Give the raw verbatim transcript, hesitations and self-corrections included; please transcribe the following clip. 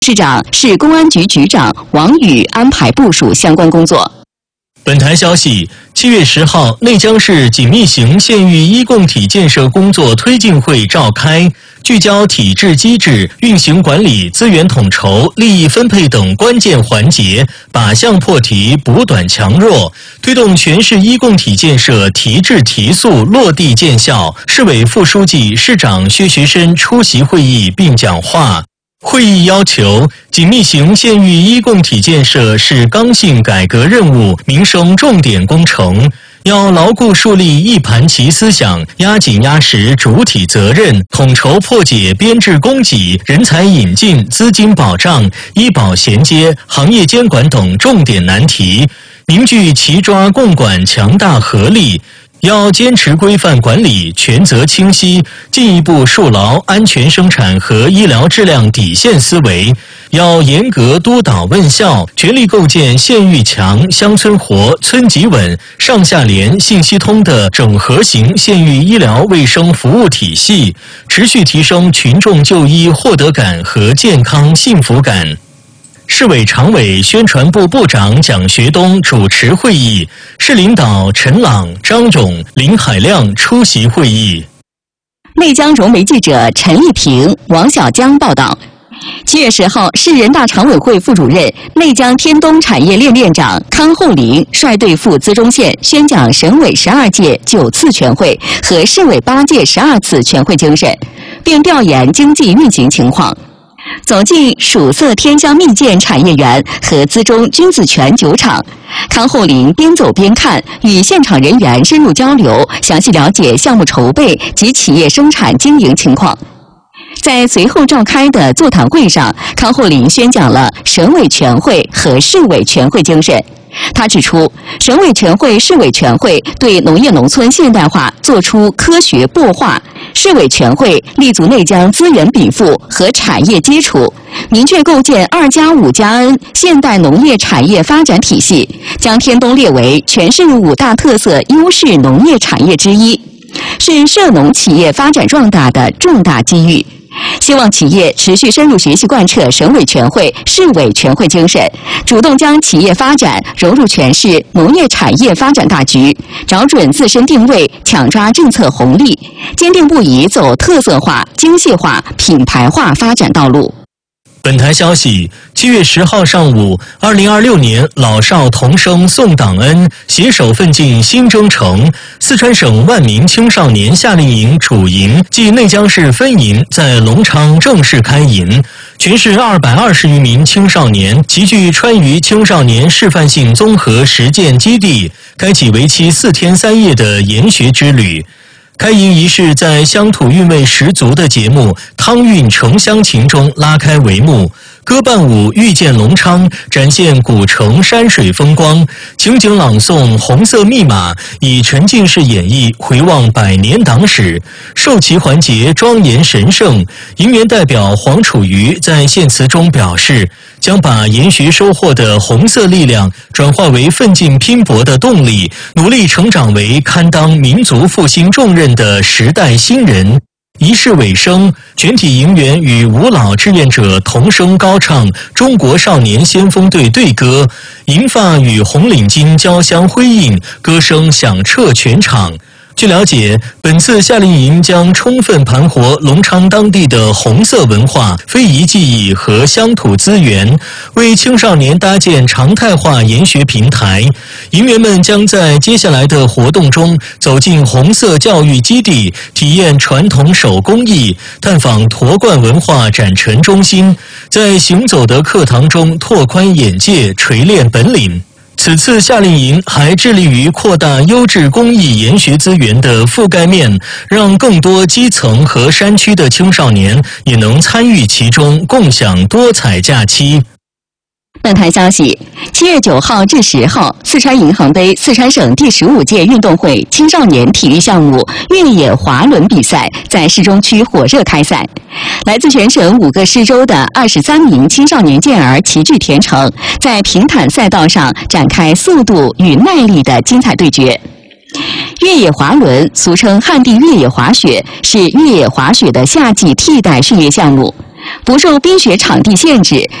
市长、市公安局局长王宇安排部署相关工作。 本台消息，七月十号，内江市紧密型县域医共体建设工作推进会召开，聚焦体制机制、运行管理、资源统筹、利益分配等关键环节，靶向破题，补短强弱，推动全市医共体建设提质提速落地见效。市委副书记、市长薛学深出席会议并讲话。会议要求，紧密型县域医共体建设是刚性改革任务、民生重点工程，要牢固树立一盘棋思想，压紧压实主体责任，统筹破解编制供给、人才引进、资金保障、医保衔接、行业监管等重点难题，凝聚齐抓共管强大合力。要坚持规范管理、权责清晰，进一步树牢安全生产和医疗质量底线思维。要严格督导问效，全力构建县域强、乡村活、村级稳、上下联、信息通的整合型县域医疗卫生服务体系，持续提升群众就医获得感和健康幸福感。市委常委、宣传部部长蒋学东主持会议，市领导陈朗、张勇、林海亮出席会议。 内江融媒记者陈丽萍、王小江报道。七月十号，市人大常委会副主任、内江天东产业链链长康厚林率队赴资中县宣讲省委十二届九次全会和市委八届十二次全会精神，并调研经济运行情况。走进蜀色天香蜜饯产业园和资中君子泉酒厂，康厚林边走边看，与现场人员深入交流，详细了解项目筹备及企业生产经营情况。在随后召开的座谈会上，康厚林宣讲了省委全会和市委全会精神。他指出，省委全会、市委全会对农业农村现代化作出科学擘画，市委全会立足内江资源禀赋和产业基础，明确构建二加五加 N 现代农业产业发展体系，将天东列为全市五大特色优势农业产业之一，是涉农企业发展壮大的重大机遇。希望企业持续深入学习贯彻省委全会、市委全会精神，主动将企业发展融入全市农业产业发展大局，找准自身定位，抢抓政策红利，坚定不移走特色化、精细化、品牌化发展道路。 本台消息，七月十号上午，二零二六年老少同生送党恩，携手奋进新征程。四川省万名青少年夏令营主营暨内江市分营在隆昌正式开营，全市二百二十余名青少年齐聚川渝青少年示范性综合实践基地，开启为期四天三夜的研学之旅。开营仪式在乡土韵味十足的节目《汤韵城乡情》中拉开帷幕，歌伴舞遇见隆昌，展现古城山水风光；情景朗诵《红色密码》，以沉浸式演绎回望百年党史。授旗环节庄严神圣，营员代表黄楚瑜在献词中表示，将把研学收获的红色力量转化为奋进拼搏的动力，努力成长为堪当民族复兴重任的时代新人。仪式尾声，全体营员与五老志愿者同声高唱《中国少年先锋队队歌》，银发与红领巾交相辉映，歌声响彻全场。据了解，本次夏令营将充分盘活隆昌当地的红色文化、非遗技艺和乡土资源，为青少年搭建常态化研学平台。营员们将在接下来的活动中走进红色教育基地，体验传统手工艺，探访驼冠文化展陈中心，在行走的课堂中拓宽眼界，锤炼本领。此次夏令营还致力于扩大优质公益研学资源的覆盖面，让更多基层和山区的青少年也能参与其中，共享多彩假期。 本台消息，七月九号至十号，四川银行杯四川省第十五届运动会青少年体育项目越野滑轮比赛在市中区火热开赛。来自全省五个市州的二十三名青少年健儿齐聚田城，在平坦赛道上展开速度与耐力的精彩对决。 越野滑轮俗称旱地越野滑雪，是越野滑雪的夏季替代训练项目，不受冰雪场地限制，